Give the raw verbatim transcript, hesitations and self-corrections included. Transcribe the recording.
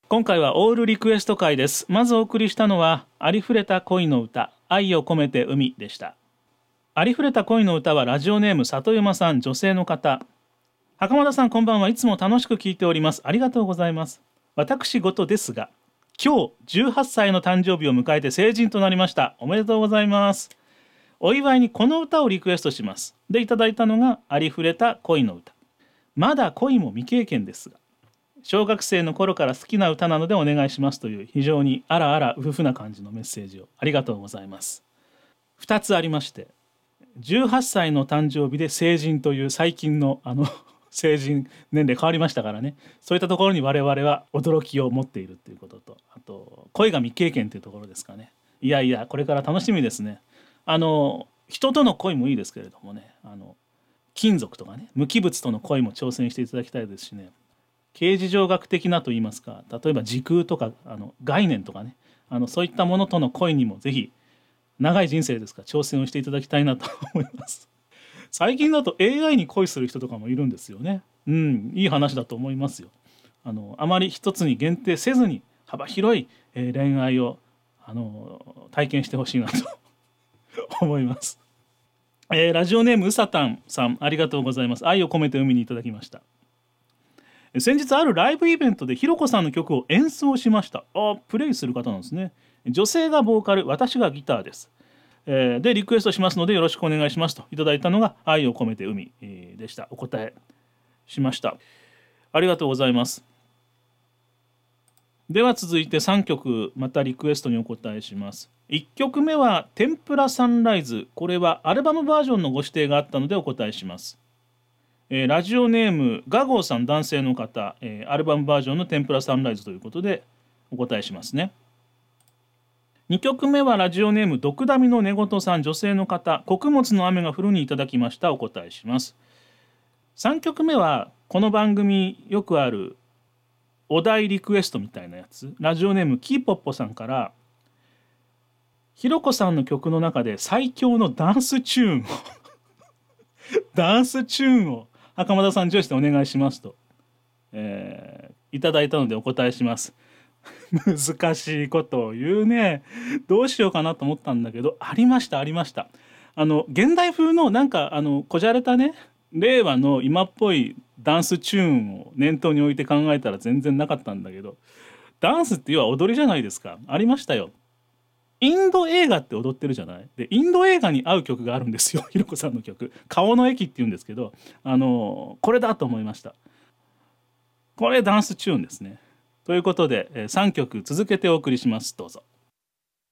今回はオールリクエスト会です。まずお送りしたのはありふれた恋の歌、愛を込めて海でした。ありふれた恋の歌はラジオネーム里山さん、女性の方。袴田さん、こんばんは。いつも楽しく聞いております。ありがとうございます。私事ですが、今日じゅうはっさいの誕生日を迎えて成人となりました。おめでとうございます。お祝いにこの歌をリクエストします。でいただいたのがありふれた恋の歌。まだ恋も未経験ですが、小学生の頃から好きな歌なのでお願いしますという非常にあらあら夫婦な感じのメッセージをありがとうございます。ふたつありまして、じゅうはっさいの誕生日で成人という最近のあの成人年齢変わりましたからね、そういったところに我々は驚きを持っているということと、あと恋が未経験というところですかね。いやいや、これから楽しみですね。あの人との恋もいいですけれどもね、あの金属とかね、無機物との恋も挑戦していただきたいですしね。形而上学的なといいますか、例えば時空とかあの概念とかね、あのそういったものとの恋にもぜひ長い人生ですから挑戦をしていただきたいなと思います。最近だと エーアイ に恋する人とかもいるんですよね。うん、いい話だと思いますよ。あのあまり一つに限定せずに幅広い、えー、恋愛をあの体験してほしいなと思います。えー、ラジオネームうさたんさん、ありがとうございます。愛を込めて海にいただきました。先日あるライブイベントでひろこさんの曲を演奏しました。あ、プレイする方なんですね。女性がボーカル、私がギターです。えー、でリクエストしますのでよろしくお願いしますといただいたのが愛を込めて海、えー、でした。お答えしました。ありがとうございます。では続いてさんきょくまたリクエストにお答えします。いっきょくめは天ぷらサンライズ。これはアルバムバージョンのご指定があったのでお答えします。えー、ラジオネームガゴーさん、男性の方、えー、アルバムバージョンの天ぷらサンライズということでお答えしますね。にきょくめはラジオネームドクダミの寝言さん、女性の方、穀物の雨が降るにいただきました。お答えします。さんきょくめはこの番組よくあるお題リクエストみたいなやつ、ラジオネームキーポッポさんから、ひろこさんの曲の中で最強のダンスチューンをダンスチューンを袴田さん、ジョイスでお願いしますと、えー、いただいたのでお答えします。難しいことを言うね。どうしようかなと思ったんだけど、ありましたありました。あの現代風のなんかあのこじゃれたね、令和の今っぽいダンスチューンを念頭に置いて考えたら全然なかったんだけど、ダンスって要は踊りじゃないですか。ありましたよ。インド映画って踊ってるじゃない。でインド映画に合う曲があるんですよ。ひろこさんの曲、顔の駅っていうんですけど、あのこれだと思いました。これダンスチューンですね。ということでさんきょく続けてお送りします。どうぞ。